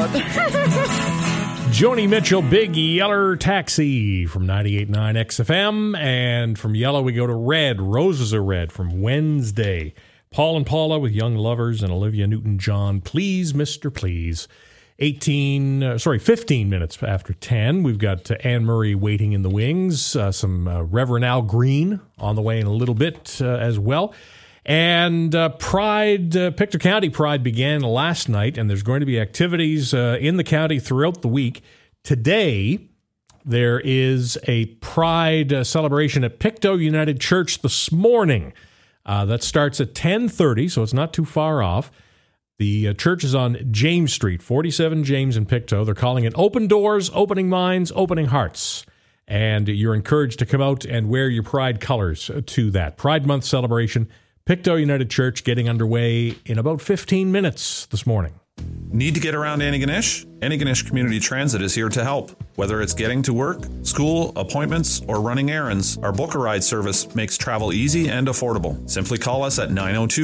out. Joni Mitchell, Big Yeller Taxi from 98.9 XFM. And from Yellow, we go to Red. Roses Are Red from Wednesday. Paul and Paula with Young Lovers and Olivia Newton-John. Please, Mr. Please. 15 minutes after 10. We've got Anne Murray waiting in the wings. Some Reverend Al Green on the way in a little bit as well. And Pictou County Pride began last night, and there's going to be activities in the county throughout the week. Today, there is a Pride celebration at Pictou United Church this morning. That starts at 10:30, so it's not too far off. The church is on James Street, 47 James in Pictou. They're calling it Open Doors, Opening Minds, Opening Hearts. And you're encouraged to come out and wear your Pride colors to that Pride Month celebration. Pictou United Church getting underway in about 15 minutes this morning. Need to get around Antigonish? Antigonish Community Transit is here to help. Whether it's getting to work, school, appointments, or running errands, our Book a Ride service makes travel easy and affordable. Simply call us at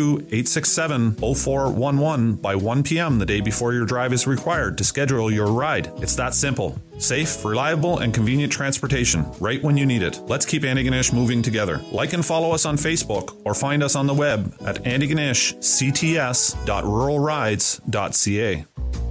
902-867-0411 by 1 p.m. the day before your drive is required to schedule your ride. It's that simple. Safe, reliable, and convenient transportation right when you need it. Let's keep Antigonish moving together. Like and follow us on Facebook or find us on the web at antigonishcts.ruralrides.ca.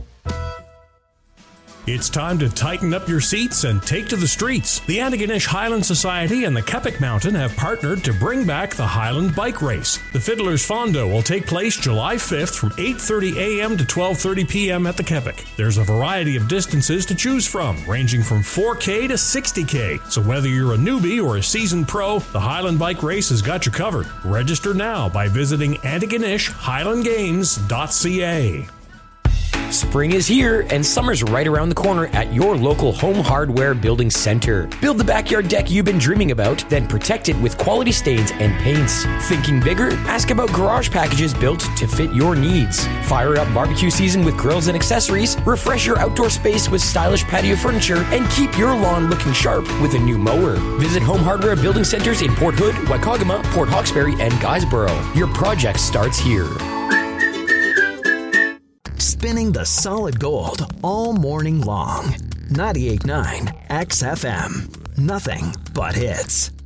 It's time to tighten up your seats and take to the streets. The Antigonish Highland Society and the Kepik Mountain have partnered to bring back the Highland Bike Race. The Fiddler's Fondo will take place July 5th from 8:30 a.m. to 12:30 p.m. at the Kepik. There's a variety of distances to choose from, ranging from 4K to 60K. So whether you're a newbie or a seasoned pro, the Highland Bike Race has got you covered. Register now by visiting AntigonishHighlandGames.ca. Spring is here and summer's right around the corner at your local Home Hardware Building Center. Build the backyard deck you've been dreaming about, then protect it with quality stains and paints. Thinking bigger? Ask about garage packages built to fit your needs. Fire up barbecue season with grills and accessories, refresh your outdoor space with stylish patio furniture, and keep your lawn looking sharp with a new mower. Visit Home Hardware Building Centers in Port Hood, Waikagama, Port Hawkesbury, and Guysborough. Your project starts here. Spinning the solid gold all morning long. 98.9 XFM. Nothing but hits.